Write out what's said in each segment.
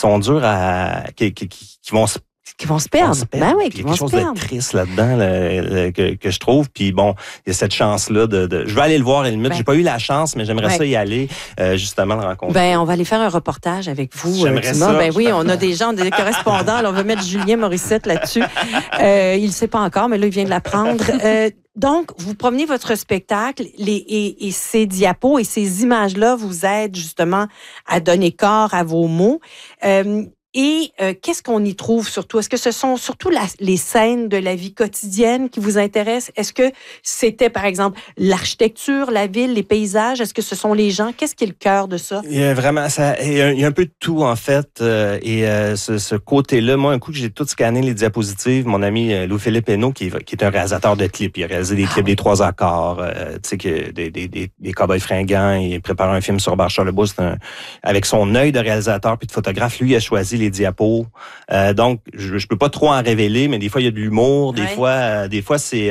sont durs qui vont se perdre. Ben oui, qui vont se perdre. Il y a quelque chose de triste là-dedans que je trouve. Puis bon, il y a cette chance-là je vais aller le voir à la limite. J'ai pas eu la chance, mais j'aimerais ça y aller, justement, le rencontrer. Ben, on va aller faire un reportage avec vous. J'aimerais Dumas. ça. Ben oui, on a des gens, des correspondants. Là, on va mettre Julien Morissette là-dessus. Il ne sait pas encore, mais là, il vient de l'apprendre. Donc, vous promenez votre spectacle et ces diapos et ces images-là vous aident justement à donner corps à vos mots. Et qu'est-ce qu'on y trouve surtout? Est-ce que ce sont surtout les scènes de la vie quotidienne qui vous intéressent? Est-ce que c'était, par exemple, l'architecture, la ville, les paysages? Est-ce que ce sont les gens? Qu'est-ce qui est le cœur de ça? Il y a vraiment il y a un peu de tout, en fait. Ce côté-là, moi, un coup que j'ai tout scanné les diapositives, mon ami Louis-Philippe Hénaud, qui est un réalisateur de clips, il a réalisé des clips des 3 accords, tu sais, des Cowboys fringants, il prépare un film sur Bachar-le-Bois, avec son œil de réalisateur puis de photographe, lui, il a choisi les diapos. Donc, je peux pas trop en révéler, mais des fois, il y a de l'humour. Des fois, c'est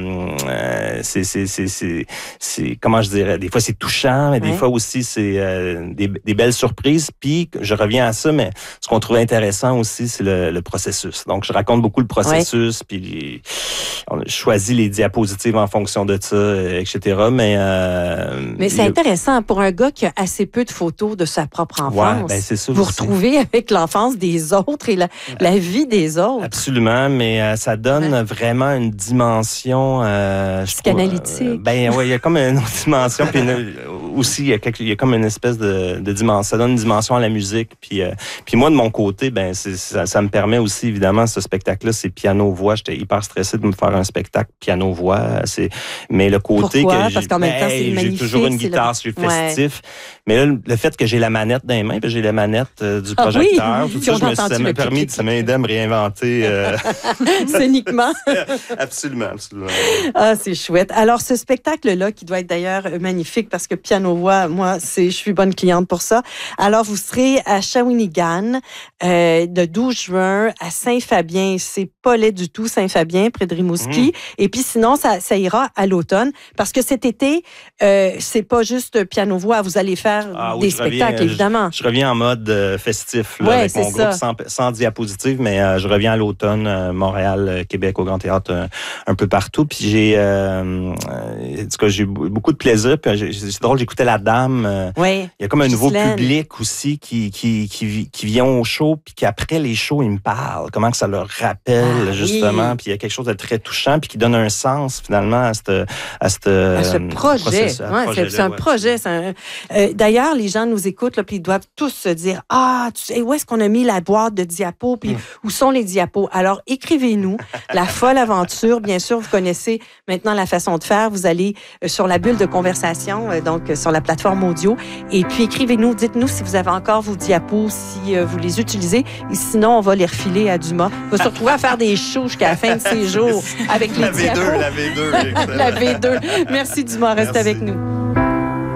comment je dirais, des fois, c'est touchant, mais des fois aussi, c'est des belles surprises. Puis, je reviens à ça, mais ce qu'on trouve intéressant aussi, c'est le processus. Donc, je raconte beaucoup le processus, puis on choisit les diapositives en fonction de ça, etc. Mais c'est intéressant pour un gars qui a assez peu de photos de sa propre enfance. Ben, c'est ça vous aussi. Retrouvez avec l'enfance des autres et la vie des autres. Absolument, mais ça donne vraiment une dimension psychanalytique. Ben oui, il y a comme une autre dimension, puis aussi il y a comme une espèce de dimension. Ça donne une dimension à la musique, puis moi de mon côté, ben ça me permet aussi évidemment ce spectacle-là, c'est piano-voix. J'étais hyper stressé de me faire un spectacle piano-voix. Mais le côté pourquoi? que parce qu'en même temps c'est magnifique. J'ai toujours une guitare, je suis festif. Mais là, le fait que j'ai la manette dans les mains, j'ai la manette du projecteur. Tout ça, ça m'a permis de m'aider à me réinventer. Scéniquement. Absolument, absolument. Ah, c'est chouette. Alors, ce spectacle-là, qui doit être d'ailleurs magnifique parce que piano-voix, moi, je suis bonne cliente pour ça. Alors, vous serez à Shawinigan le 12 juin, à Saint-Fabien. C'est pas laid du tout, Saint-Fabien, près de Rimouski. Et puis, sinon, ça ira à l'automne. Parce que cet été, c'est pas juste piano-voix. Vous allez faire des spectacles, évidemment. Je reviens en mode festif, là, avec mon groupe sans diapositive, mais je reviens à l'automne, Montréal, Québec, au Grand Théâtre, un peu partout. Puis j'ai eu beaucoup de plaisir. Puis c'est drôle, j'écoutais La Dame. Il y a comme un nouveau public aussi qui vient au show, puis qu'après les shows, ils me parlent. Comment que ça leur rappelle, justement. Puis il y a quelque chose de très touchant, puis qui donne un sens, finalement, à ce projet. C'est un projet. D'ailleurs, les gens nous écoutent, là, puis ils doivent tous se dire, où est-ce qu'on a mis la boîte de diapos, puis où sont les diapos? Alors, écrivez-nous La Folle Aventure. Bien sûr, vous connaissez maintenant la façon de faire. Vous allez sur la bulle de conversation, donc sur la plateforme audio, et puis écrivez-nous, dites-nous si vous avez encore vos diapos, si vous les utilisez, et sinon, on va les refiler à Dumas. On va se retrouver à faire des shows jusqu'à la fin de ces jours avec les diapos. La V2. La V2. Merci Dumas, reste avec nous.